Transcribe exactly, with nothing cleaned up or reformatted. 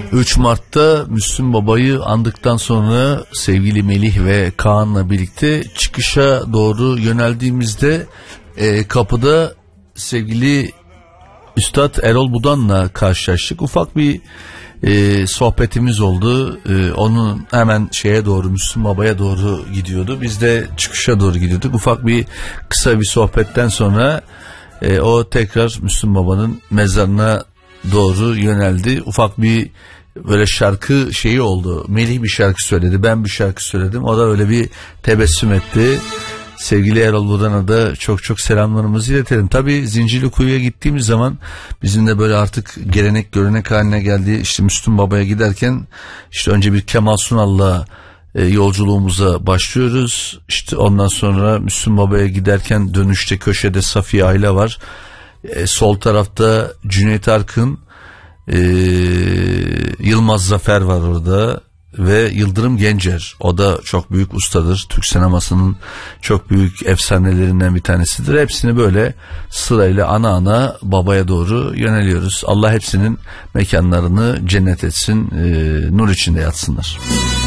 üç Mart'ta Müslüm Baba'yı andıktan sonra sevgili Melih ve Kaan'la birlikte çıkışa doğru yöneldiğimizde e, kapıda sevgili Üstad Erol Budan'la karşılaştık. Ufak bir e, sohbetimiz oldu. E, onun hemen şeye doğru, Müslüm Baba'ya doğru gidiyordu. Biz de çıkışa doğru gidiyorduk. Ufak bir kısa bir sohbetten sonra e, o tekrar Müslüm Baba'nın mezarına doğru yöneldi. Ufak bir böyle şarkı şeyi oldu. Melih bir şarkı söyledi, ben bir şarkı söyledim. O da öyle bir tebessüm etti. Sevgili Erol Budan'a da çok çok selamlarımızı iletelim. Tabii Zincirlikuyu'ya gittiğimiz zaman bizim de böyle artık gelenek görenek haline geldi. İşte Müslüm Baba'ya giderken işte önce bir Kemal Sunal'la e, yolculuğumuza başlıyoruz. İşte ondan sonra Müslüm Baba'ya giderken dönüşte köşede Safiye Ayla var. E, sol tarafta Cüneyt Arkın, e, Yılmaz Zafer var orada. Ve Yıldırım Gencer, o da çok büyük ustadır. Türk sinemasının çok büyük efsanelerinden bir tanesidir. Hepsini böyle sırayla ana ana babaya doğru yöneliyoruz. Allah hepsinin mekanlarını cennet etsin, e, nur içinde yatsınlar.